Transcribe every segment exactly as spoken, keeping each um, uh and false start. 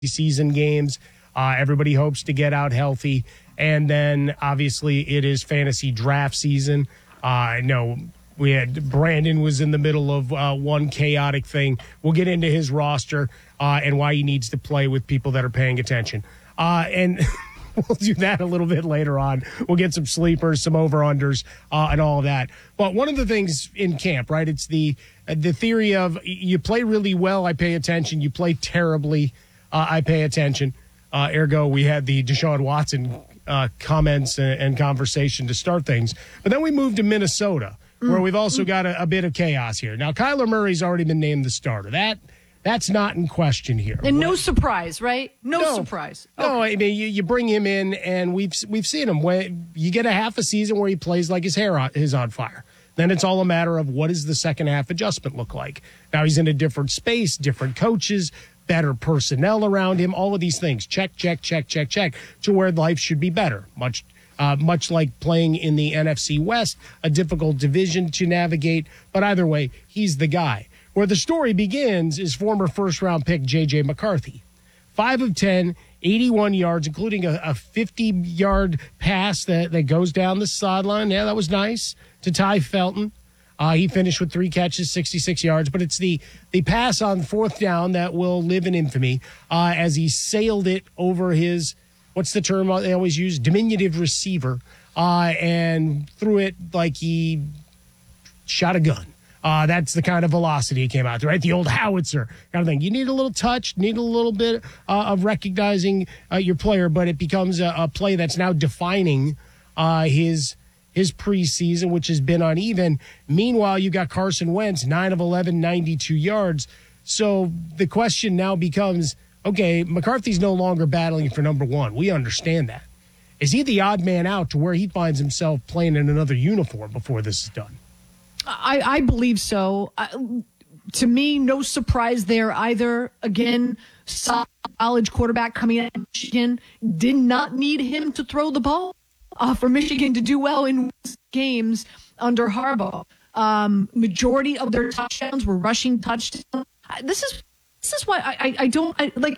season games. Uh, everybody hopes to get out healthy. And then, obviously, it is fantasy draft season. Uh, I know we had Brandon was in the middle of uh, one chaotic thing. We'll get into his roster uh, and why he needs to play with people that are paying attention. Uh, and we'll do that a little bit later on. We'll get some sleepers, some over-unders, uh, and all of that. But one of the things in camp, right, it's the the theory of you play really well, I pay attention. You play terribly, uh, I pay attention. Uh, ergo, we had the Deshaun Watson uh, comments and, and conversation to start things. But then we moved to Minnesota, where we've also got a, a bit of chaos here. Now, Kyler Murray's already been named the starter. That That's not in question here. And no surprise, right? No, no surprise. Okay. No, I mean, you, you bring him in, and we've we've seen him. When you get a half a season where he plays like his hair on, is on fire. Then it's all a matter of what does the second half adjustment look like. Now he's in a different space, different coaches, better personnel around him, all of these things. Check, check, check, check, check, to where life should be better. Much uh, much like playing in the N F C West, a difficult division to navigate. But either way, he's the guy. Where the story begins is former first-round pick J J McCarthy. five of ten, eighty-one yards, including a fifty-yard pass that, that goes down the sideline. Yeah, that was nice to Ty Felton. Uh, he finished with three catches, sixty-six yards. But it's the, the pass on fourth down that will live in infamy uh, as he sailed it over his, what's the term they always use, diminutive receiver, uh, and threw it like he shot a gun. Uh, that's the kind of velocity he came out to, right? The old howitzer kind of thing. You need a little touch, need a little bit uh, of recognizing uh, your player, but it becomes a, a play that's now defining uh, his his preseason, which has been uneven. Meanwhile, you got Carson Wentz, nine of eleven, ninety-two yards. So the question now becomes, okay, McCarthy's no longer battling for number one. We understand that. Is he the odd man out to where he finds himself playing in another uniform before this is done? I, I believe so. Uh, to me, no surprise there either. Again, solid college quarterback coming out of Michigan. Did not need him to throw the ball uh, for Michigan to do well in games under Harbaugh. Um, majority of their touchdowns were rushing touchdowns. This is this is why I, I, I don't I, like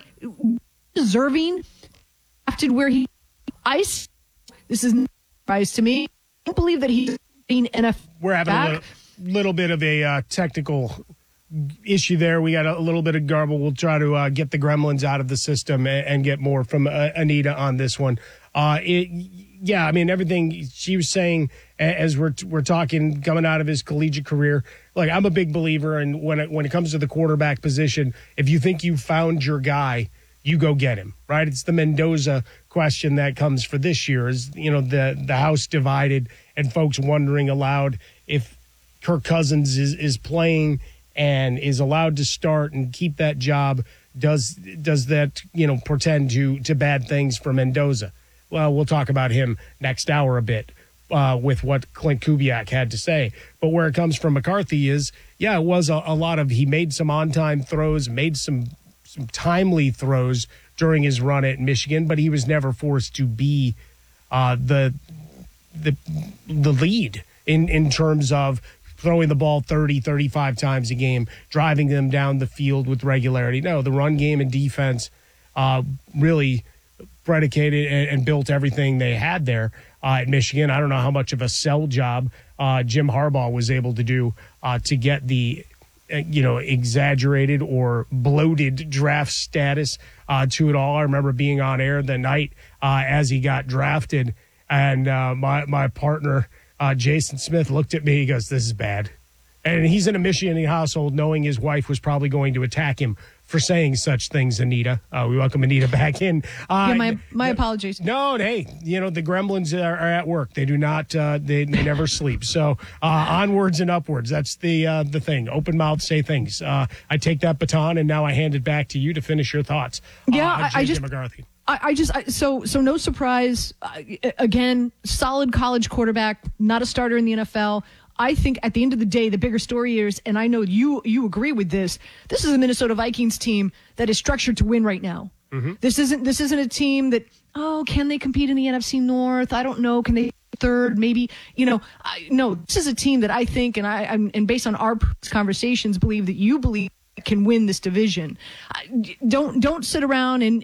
deserving drafted where he ice. This is no surprise to me. I don't believe that he's N F L We're having back. a little, little bit of a uh, technical issue there. We got a, a little bit of garble. We'll try to uh, get the gremlins out of the system and, and get more from uh, Anita on this one. Uh, it, yeah, I mean, everything she was saying as we're we're talking coming out of his collegiate career. Like, I'm a big believer in when it, when it comes to the quarterback position, if you think you found your guy, you go get him, right? It's the Mendoza question that comes for this year is, you know, the, the house divided and folks wondering aloud if Kirk Cousins is, is playing and is allowed to start and keep that job. Does does that, you know, portend to, to bad things for Mendoza? Well, we'll talk about him next hour a bit uh, with what Clint Kubiak had to say. But where it comes from McCarthy is, yeah, it was a, a lot of he made some on-time throws, made some some timely throws during his run at Michigan, but he was never forced to be uh, the the the lead in, in terms of throwing the ball thirty, thirty-five times a game, driving them down the field with regularity. No, the run game and defense uh, really predicated and, and built everything they had there uh, at Michigan. I don't know how much of a sell job uh, Jim Harbaugh was able to do uh, to get the you know, exaggerated or bloated draft status uh, to it all. I remember being on air the night uh, as he got drafted, and uh, my my partner, uh, Jason Smith, looked at me. He goes, "This is bad." And he's in a Michigan household knowing his wife was probably going to attack him for saying such things, Anita. Uh, we welcome Anita back in. Uh, yeah, my my apologies. No, hey, you know, the gremlins are, are at work. They do not, uh, they, they never sleep. So uh, onwards and upwards. That's the uh, the thing. Open mouth, say things. Uh, I take that baton, and now I hand it back to you to finish your thoughts. Yeah, uh, I, I just, McCarthy. I, I just, I, so, so no surprise. Uh, again, solid college quarterback, not a starter in the N F L. I think at the end of the day, the bigger story is, and I know you you agree with this, this is a Minnesota Vikings team that is structured to win right now. Mm-hmm. This isn't this isn't a team that, oh, can they compete in the N F C North? I don't know. Can they third? Maybe, you know, I, no, this is a team that I think, and I I'm, and based on our conversations, believe that you believe can win this division. Don't don't sit around and